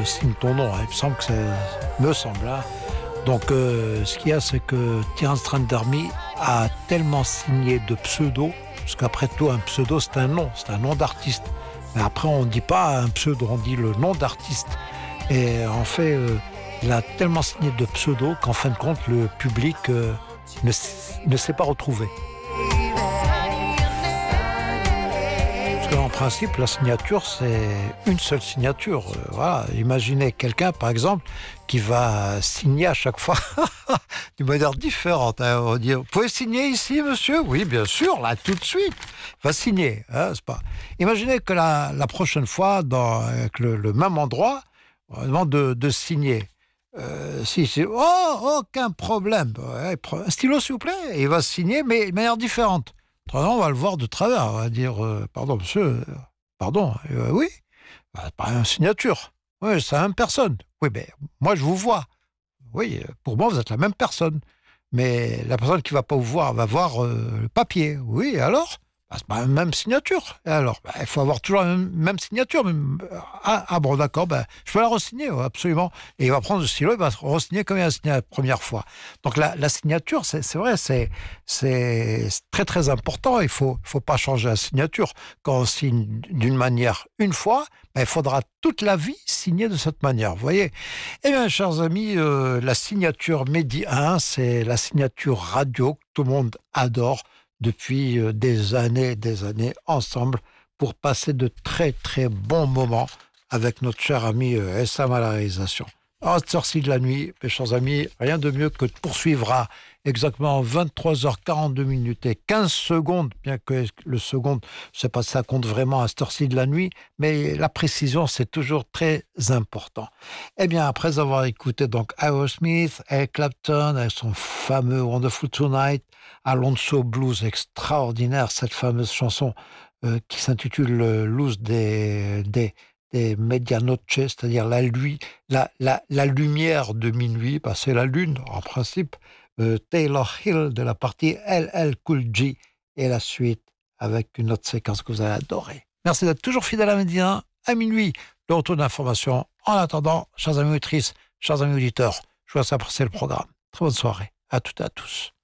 signe ton nom. Il me semble que c'est... me semble. Hein. Donc, ce qu'il y a, c'est que Terence Trent D'Arby a tellement signé de pseudos, parce qu'après tout, un pseudo, c'est un nom d'artiste. Mais après, on ne dit pas un pseudo, on dit le nom d'artiste. Et en fait, il a tellement signé de pseudos qu'en fin de compte, le public ne s'est pas retrouvé. Parce qu'en principe, la signature, c'est une seule signature. Voilà. Imaginez quelqu'un, par exemple, qui va signer à chaque fois d'une manière différente. Hein. On va dire, vous pouvez signer ici, monsieur ? Oui, bien sûr, là, tout de suite. Il va signer. Hein, c'est pas... Imaginez que la prochaine fois, avec le même endroit, on demande de signer. Si c'est aucun problème. Ouais, un stylo, s'il vous plaît. Et il va signer, mais de manière différente. Autrement, on va le voir de travers. On va dire pardon, monsieur, pardon. Oui, pas une signature. Oui, c'est la même personne. Oui, mais moi, je vous vois. Oui, pour moi, vous êtes la même personne. Mais la personne qui ne va pas vous voir va voir le papier. Oui, alors c'est pas la même signature. Et alors, il faut avoir toujours la même signature. Bon, d'accord, je peux la re-signer, absolument. Et il va prendre le stylo, il va re-signer comme il a signé la première fois. Donc la signature, c'est vrai, c'est très très important. Il faut pas changer la signature. Quand on signe d'une manière une fois, il faudra toute la vie signer de cette manière. Vous voyez ? Eh bien, chers amis, la signature Mehdi 1, c'est la signature radio que tout le monde adore depuis des années ensemble pour passer de très très bons moments avec notre cher ami Essam à la réalisation. À cette heure-ci de la nuit, mes chers amis, rien de mieux que de poursuivre à exactement 23h42 et 15 secondes, bien que le seconde, je ne sais pas si ça compte vraiment à cette heure-ci de la nuit, mais la précision, c'est toujours très important. Eh bien, après avoir écouté donc Aerosmith, Eric Clapton avec son fameux Wonderful Tonight, Alonso Blues extraordinaire, cette fameuse chanson qui s'intitule Luz des Medianoche, c'est-à-dire la lumière de minuit, c'est la lune en principe, Taylor Hill de la partie LL Cool J et la suite avec une autre séquence que vous allez adorer. Merci d'être toujours fidèle à Mehdi 1 à minuit, le retour d'information. En attendant, chers amis auditrices, chers amis auditeurs, je vous laisse apprécier le programme. Très bonne soirée à toutes et à tous.